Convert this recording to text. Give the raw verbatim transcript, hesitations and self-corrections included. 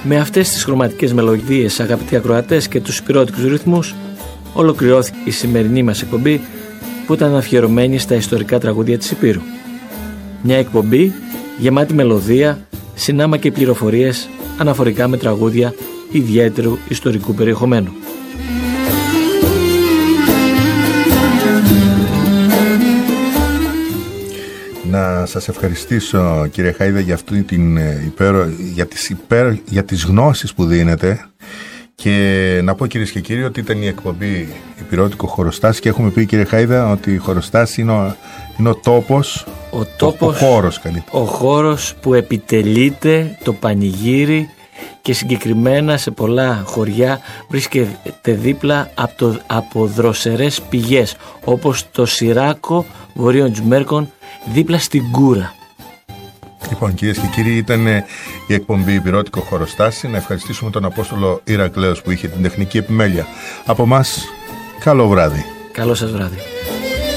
Με αυτές τις χρωματικές μελωδίες, αγαπητοί ακροατές, και τους υπηρώτικους ρυθμούς, ολοκληρώθηκε η σημερινή μας εκπομπή, που ήταν αφιερωμένη στα ιστορικά τραγούδια της Υπήρου. Μια εκπομπή γεμάτη μελωδία, συνάμα και πληροφορίες αναφορικά με τραγούδια ιδιαίτερου ιστορικού περιεχομένου. Να σας ευχαριστήσω, κύριε Χαΐδα, για, αυτή την υπέρο, για, τις υπέρ, για τις γνώσεις που δίνετε, και να πω, κυρίες και κύριοι, ότι ήταν η εκπομπή Υπηρώτικο Χωροστάσι και έχουμε πει, κύριε Χαΐδα, ότι η Χωροστάση είναι ο, είναι ο τόπος, ο, τόπος, ο χώρος καλύτερα. Ο χώρος που επιτελείται το πανηγύρι, και συγκεκριμένα σε πολλά χωριά βρίσκεται δίπλα από, το, από δροσερές πηγές, όπως το Σιράκο Βορείων Τζμέρκων, δίπλα στην Κούρα. Λοιπόν, κυρίες και κύριοι, ήταν η εκπομπή Υπηρώτικο Χωροστάσι. Να ευχαριστήσουμε τον Απόστολο Ηρακλέος που είχε την τεχνική επιμέλεια. Από μας, καλό βράδυ. Καλό σας βράδυ.